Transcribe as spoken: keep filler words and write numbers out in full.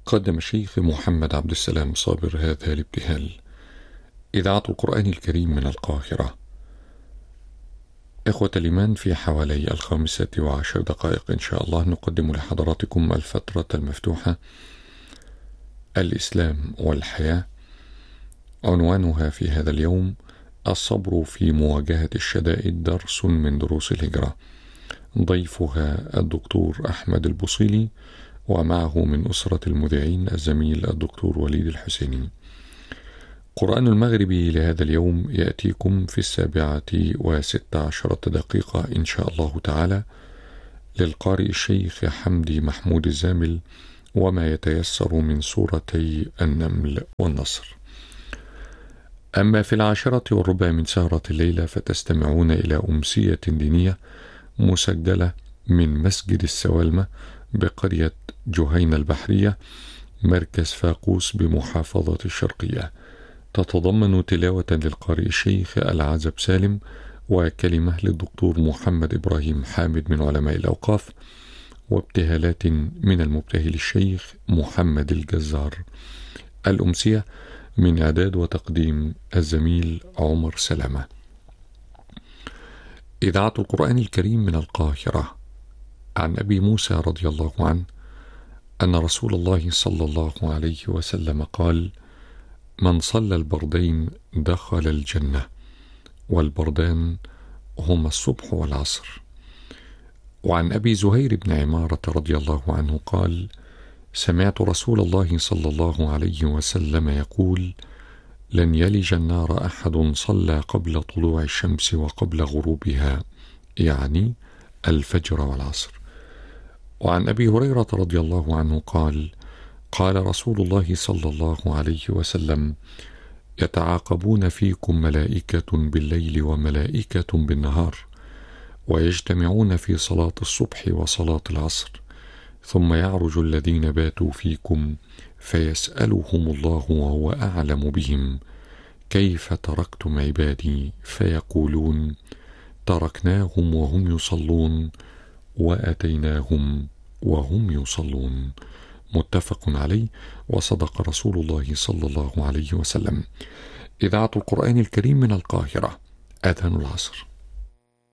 قدم الشيخ محمد عبد السلام صابر هذا الابتهال. إذاعة القرآن الكريم من القاهرة. إخوة الإيمان، في حوالي الخامسة وعشر دقائق إن شاء الله نقدم لحضراتكم الفترة المفتوحة الإسلام والحياة، عنوانها في هذا اليوم: الصبر في مواجهة الشدائد، درس من دروس الهجرة. ضيفها الدكتور أحمد البوصيلي، ومعه من أسرة المذيعين الزميل الدكتور وليد الحسيني. قرآن المغربي لهذا اليوم يأتيكم في السابعة وست عشرة دقيقة إن شاء الله تعالى، للقارئ الشيخ حمدي محمود الزامل، وما يتيسر من سورتي النمل والنصر. أما في العاشرة والربع من سهرة الليلة فتستمعون إلى أمسية دينية مسجلة من مسجد السوالمة بقرية جهينة البحرية، مركز فاقوس بمحافظة الشرقية، تتضمن تلاوة للقارئ الشيخ العزب سالم، وكلمة للدكتور محمد إبراهيم حامد من علماء الأوقاف، وابتهالات من المبتهل الشيخ محمد الجزار. الأمسية من إعداد وتقديم الزميل عمر سلامة. إذاعة القرآن الكريم من القاهرة. عن أبي موسى رضي الله عنه أن رسول الله صلى الله عليه وسلم قال: من صلى البردين دخل الجنة، والبردان هما الصبح والعصر. وعن أبي زهير بن عمارة رضي الله عنه قال: سمعت رسول الله صلى الله عليه وسلم يقول: لن يلج النار أحد صلى قبل طلوع الشمس وقبل غروبها، يعني الفجر والعصر. وعن أبي هريرة رضي الله عنه قال: قال رسول الله صلى الله عليه وسلم: يتعاقبون فيكم ملائكة بالليل وملائكة بالنهار، ويجتمعون في صلاة الصبح وصلاة العصر، ثم يعرج الذين باتوا فيكم فيسألهم الله وهو أعلم بهم: كيف تركتم عبادي؟ فيقولون: تركناهم وهم يصلون، وأتيناهم وهم يصلون. متفق عليه، وصدق رسول الله صلى الله عليه وسلم. إذاعة القرآن الكريم من القاهرة. أذان العصر.